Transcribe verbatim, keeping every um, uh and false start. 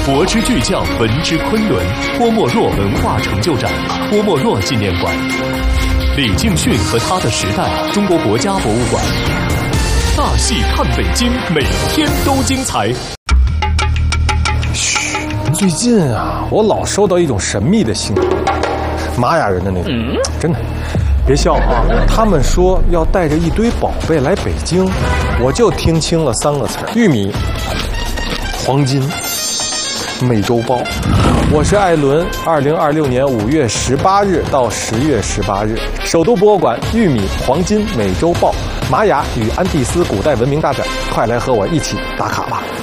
国之巨匠，文之昆仑，郭沫若文化成就展，郭沫若纪念馆，李敬训和他的时代，中国国家博物馆。大戏看北京，每天都精彩。 嘘，最近啊，我老收到一种神秘的信息，玛雅人的那种，嗯、真的。别笑啊！他们说要带着一堆宝贝来北京，我就听清了三个词：玉米、黄金、美洲豹。我是艾伦，二零二六年五月十八日到十月十八日，首都博物馆玉米、黄金、美洲豹、玛雅与安第斯古代文明大展，快来和我一起打卡吧！